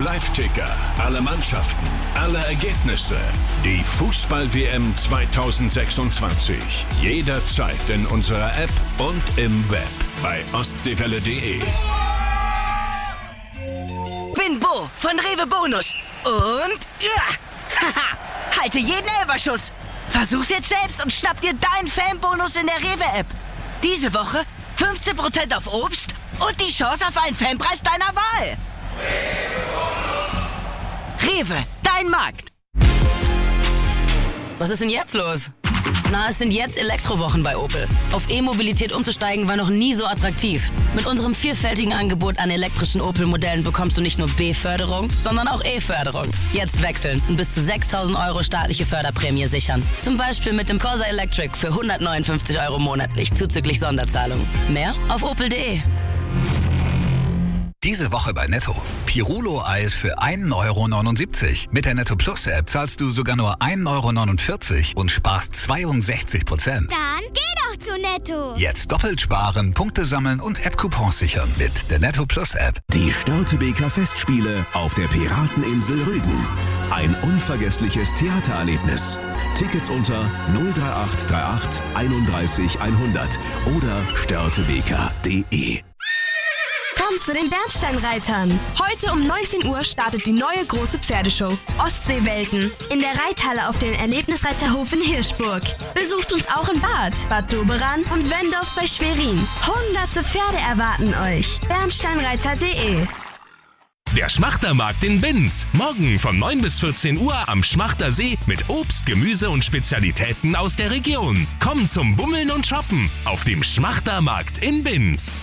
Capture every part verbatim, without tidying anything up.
Live-Ticker, alle Mannschaften, alle Ergebnisse. Die Fußball-W M zweitausendsechsundzwanzig. Jederzeit in unserer App und im Web bei ostseewelle punkt de. Bin Bo von Rewe Bonus. Und ja, haha, halte jeden Elferschuss. Versuch's jetzt selbst und schnapp dir deinen Fanbonus in der Rewe-App. Diese Woche fünfzehn Prozent auf Obst und die Chance auf einen Fanpreis deiner Wahl. Rewe, dein Markt. Was ist denn jetzt los? Na, es sind jetzt Elektrowochen bei Opel. Auf E-Mobilität umzusteigen war noch nie so attraktiv. Mit unserem vielfältigen Angebot an elektrischen Opel-Modellen bekommst du nicht nur B-Förderung, sondern auch E-Förderung. Jetzt wechseln und bis zu sechstausend Euro staatliche Förderprämie sichern. Zum Beispiel mit dem Corsa Electric für hundertneunundfünfzig Euro monatlich zuzüglich Sonderzahlung. Mehr auf opel punkt de. Diese Woche bei Netto. Pirulo-Eis für ein Euro neunundsiebzig. Mit der Netto Plus App zahlst du sogar nur ein Euro neunundvierzig und sparst zweiundsechzig Prozent. Dann geh doch zu Netto. Jetzt doppelt sparen, Punkte sammeln und App-Coupons sichern mit der Netto Plus App. Die Störtebeker Festspiele auf der Pirateninsel Rügen. Ein unvergessliches Theatererlebnis. Tickets unter null drei acht drei acht einunddreißig hundert oder störtebeker punkt de. Kommt zu den Bernsteinreitern. Heute um neunzehn Uhr startet die neue große Pferdeshow Ostseewelten in der Reithalle auf dem Erlebnisreiterhof in Hirschburg. Besucht uns auch in Bad, Bad Doberan und Wendorf bei Schwerin. Hunderte Pferde erwarten euch. bernsteinreiter punkt de. Der Schmachtermarkt in Binz. Morgen von neun bis vierzehn Uhr am Schmachtersee mit Obst, Gemüse und Spezialitäten aus der Region. Komm zum Bummeln und Shoppen auf dem Schmachtermarkt in Binz.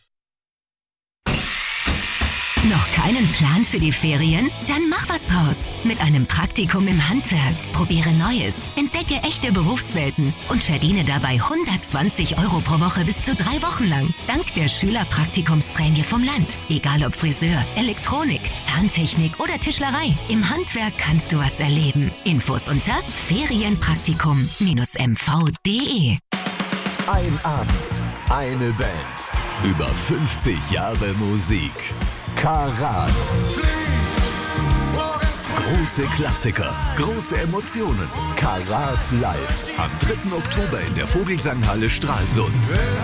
Noch keinen Plan für die Ferien? Dann mach was draus. Mit einem Praktikum im Handwerk. Probiere Neues, entdecke echte Berufswelten und verdiene dabei hundertzwanzig Euro pro Woche bis zu drei Wochen lang. Dank der Schülerpraktikumsprämie vom Land. Egal ob Friseur, Elektronik, Zahntechnik oder Tischlerei. Im Handwerk kannst du was erleben. Infos unter ferienpraktikum m v punkt de. Ein Abend, eine Band. Über fünfzig Jahre Musik. Karat. Große Klassiker, große Emotionen. Karat live. Am dritten Oktober in der Vogelsanghalle Stralsund.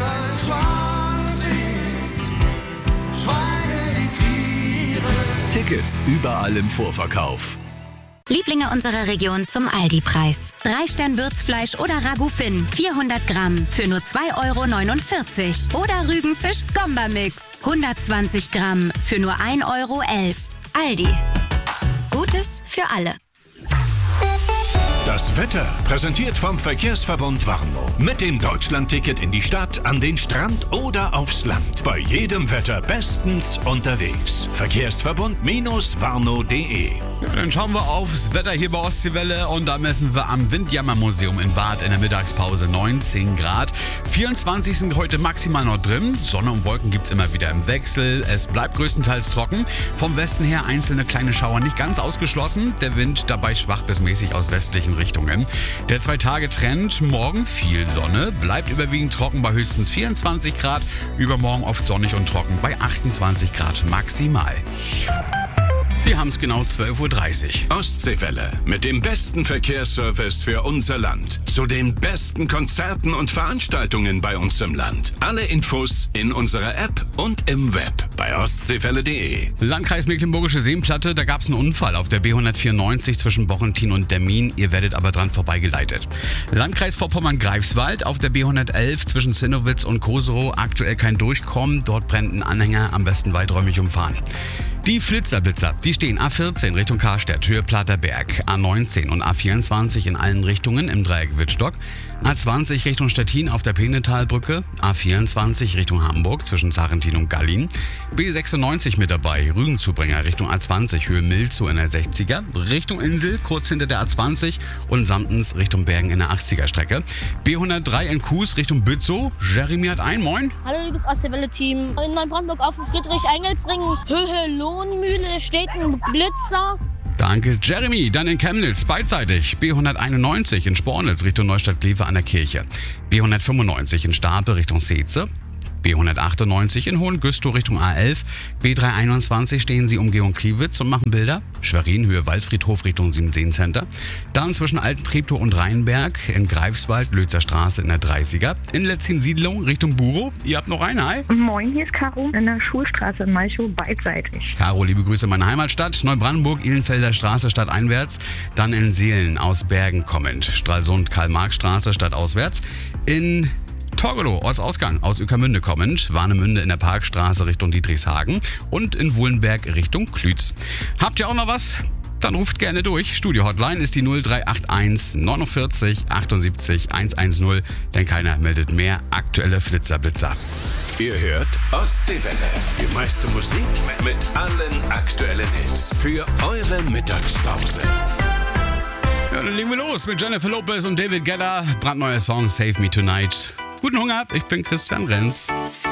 Tickets überall im Vorverkauf. Lieblinge unserer Region zum Aldi-Preis. Drei Stern Würzfleisch oder Ragout Finn, vierhundert Gramm für nur zwei Euro neunundvierzig. Oder Rügenfisch Skomba-Mix, hundertzwanzig Gramm für nur ein Euro elf. Aldi. Gutes für alle. Das Wetter präsentiert vom Verkehrsverbund Warnow. Mit dem Deutschlandticket in die Stadt, an den Strand oder aufs Land. Bei jedem Wetter bestens unterwegs. Verkehrsverbund-warnow punkt de. Ja, dann schauen wir aufs Wetter hier bei Ostseewelle und da messen wir am Windjammermuseum in Bad in der Mittagspause neunzehn Grad. vierundzwanzig sind heute maximal noch drin. Sonne und Wolken gibt es immer wieder im Wechsel. Es bleibt größtenteils trocken. Vom Westen her einzelne kleine Schauer nicht ganz ausgeschlossen. Der Wind dabei schwach bis mäßig aus westlichen Richtungen. Der Zwei-Tage-Trend, morgen viel Sonne, bleibt überwiegend trocken bei höchstens vierundzwanzig Grad. Übermorgen oft sonnig und trocken bei achtundzwanzig Grad maximal. Wir haben es genau zwölf Uhr dreißig. Ostseewelle mit dem besten Verkehrsservice für unser Land. Zu den besten Konzerten und Veranstaltungen bei uns im Land. Alle Infos in unserer App und im Web bei ostseewelle punkt de. Landkreis Mecklenburgische Seenplatte, da gab es einen Unfall auf der B hundertvierundneunzig zwischen Bochentin und Demmin. Ihr werdet aber dran vorbeigeleitet. Landkreis Vorpommern-Greifswald auf der B hundertelf zwischen Zinnowitz und Koserow. Aktuell kein Durchkommen. Dort brennt ein Anhänger, am besten weiträumig umfahren. Die Flitzerblitzer, die stehen A vierzehn Richtung Karstedt, Höhe Platterberg, A neunzehn und A vierundzwanzig in allen Richtungen im Dreieck Wittstock, A zwanzig Richtung Stettin auf der Peenetalbrücke, A vierundzwanzig Richtung Hamburg zwischen Sarrentin und Gallin, B sechsundneunzig mit dabei, Rügenzubringer Richtung A zwanzig, Höhe Milzow in der sechziger, Richtung Insel kurz hinter der A zwanzig und Samtens Richtung Bergen in der achtziger Strecke, B hundertdrei in Kues Richtung Bützow, Jeremy hat ein, moin. Hallo liebes Ostseewelle-Team, in Neubrandenburg auf dem Friedrich-Engels-Ring, Höhe Lohnmühle steht ein Blitzer. Danke, Jeremy. Dann in Chemnitz, beidseitig. B hunderteinundneunzig in Spornitz Richtung Neustadt-Glewe an der Kirche. B hundertfünfundneunzig in Stapel Richtung Seetze. B hundertachtundneunzig in Hohengüstrow Richtung A elf. B dreihunderteinundzwanzig stehen Sie Umgehung Kriwitz und machen Bilder. Schwerin, Höhe Waldfriedhof Richtung Siemenseen Center. Dann zwischen Altentreptow und Rheinberg in Greifswald, Lötzer Straße in der dreißiger. In Letzin-Siedlung Richtung Burow. Ihr habt noch eine, hi. Moin, hier ist Caro in der Schulstraße in Malchow, beidseitig. Caro, liebe Grüße in meine Heimatstadt. Neubrandenburg, Ihlenfelder Straße stadteinwärts. Dann in Seelen aus Bergen kommend. Stralsund, Karl-Marx-Straße stadtauswärts. In Torgelow, Ortsausgang aus Ueckermünde kommend, Warnemünde in der Parkstraße Richtung Dietrichshagen und in Wuhlenberg Richtung Klütz. Habt ihr auch noch was? Dann ruft gerne durch. Studio-Hotline ist die null drei acht eins neunundvierzig achtundsiebzig hundertzehn, denn keiner meldet mehr aktuelle Flitzerblitzer. Ihr hört Ostseewelle. Die meiste Musik mit allen aktuellen Hits für eure Mittagspause. Ja, dann legen wir los mit Jennifer Lopez und David Guetta. Brandneuer Song Save Me Tonight. Guten Hunger, ich bin Christian Renz.